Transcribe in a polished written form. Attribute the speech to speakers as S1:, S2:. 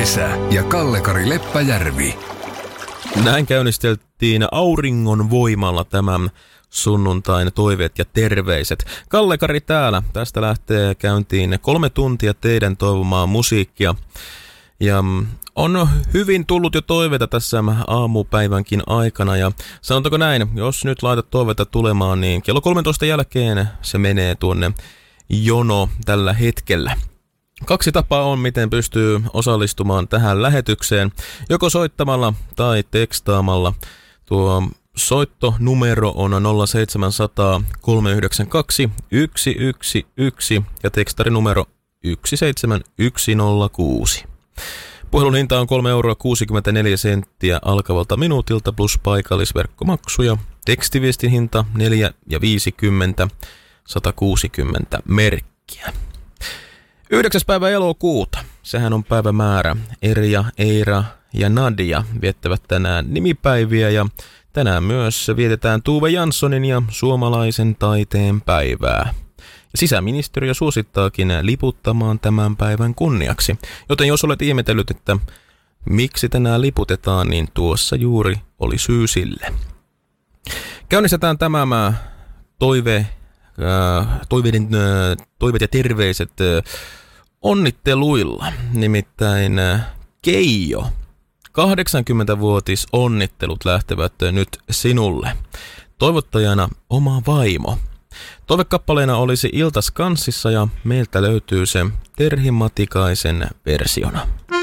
S1: Esa ja Kalle-Kari Leppäjärvi.
S2: Näin käynnisteltiin auringon voimalla tämän sunnuntain toiveet ja terveiset. Kalle-Kari täällä. Tästä lähtee käyntiin 3 tuntia teidän toivomaa musiikkia. Ja on hyvin tullut jo toiveita tässä aamupäivänkin aikana. Ja sanotaanko näin, jos nyt laitat toiveita tulemaan, niin kello 13 jälkeen se menee tuonne jono tällä hetkellä. 2 tapaa on, miten pystyy osallistumaan tähän lähetykseen, joko soittamalla tai tekstaamalla. Tuo soittonumero on 0700 392 111 ja tekstarinumero 17106. Puhelun hinta on 3,64 € alkavalta minuutilta plus paikallisverkkomaksuja. Tekstiviestin hinta 4,50 €, 160 merkkiä. 9. päivä elokuuta. Sehän on päivämäärä. Erja, Eira ja Nadia viettävät tänään nimipäiviä ja tänään myös vietetään Tuve Janssonin ja suomalaisen taiteen päivää. Sisäministeriö suosittaakin liputtamaan tämän päivän kunniaksi. Joten jos olet ihmetellyt, että miksi tänään liputetaan, niin tuossa juuri oli syy sille. Käynnistetään tämä toiveet ja terveiset onnitteluilla. Nimittäin Keijo, 80-vuotis onnittelut lähtevät nyt sinulle. Toivottajana oma vaimo. Toivekappaleena olisi Ilta Skanssissa ja meiltä löytyy se Terhi Matikaisen versiona.